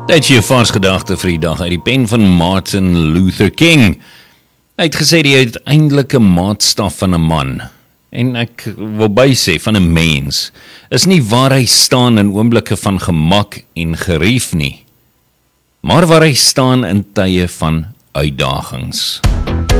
Dit is jou vars gedagte vir die dag uit die pen van Martin Luther King. Hy het gesê die uiteindelike maatstaf van 'n man, en ek wil bysê van 'n mens, is nie waar hy staan in oomblikke van gemak en gerief nie, maar waar hy staan in tye van uitdagings.